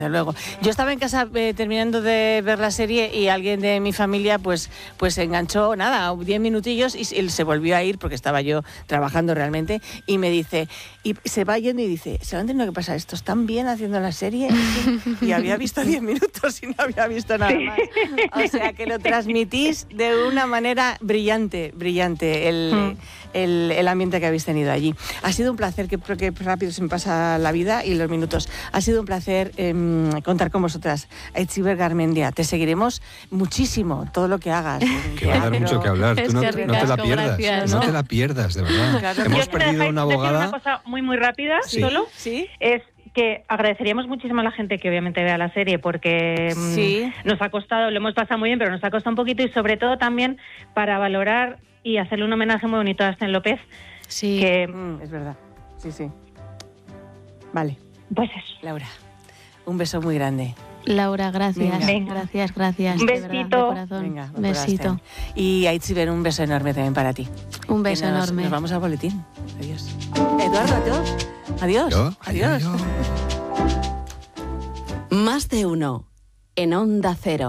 Luego, yo estaba en casa terminando de ver la serie y alguien de mi familia pues se enganchó, 10 minutillos y él se volvió a ir porque estaba yo trabajando realmente y me dice, y se va yendo y dice, ¿se van teniendo que pasar estos están bien haciendo la serie? Y había visto 10 minutos y no había visto nada más. O sea que lo transmitís de una manera brillante el ambiente que habéis tenido allí. Ha sido un placer, que rápido se me pasa la vida y los minutos. Ha sido un placer contar con vosotras. Aitziber Garmendia, te seguiremos muchísimo, todo lo que hagas. Que va a dar mucho que hablar. Tú no te la pierdas, gracias, ¿no? No te la pierdas, de verdad. Claro. Hemos perdido una abogada. Una cosa muy rápida, Sí. solo, ¿Sí? es que agradeceríamos muchísimo a la gente que obviamente vea la serie porque Sí. nos ha costado, lo hemos pasado muy bien, pero nos ha costado un poquito y sobre todo también para valorar y hacerle un homenaje muy bonito a Asten López. Sí. Que, Es verdad. Sí. Vale. pues eso. Laura, un beso muy grande. Laura, gracias. Venga. Gracias. Un de verdad, besito. de corazón. Venga, Un besito. Asten. Y Aitziber, un beso enorme también para ti. Un beso Que enorme. Nos vamos al boletín. Adiós. Eduardo, adiós. Adiós. Yo. Más de uno en Onda Cero.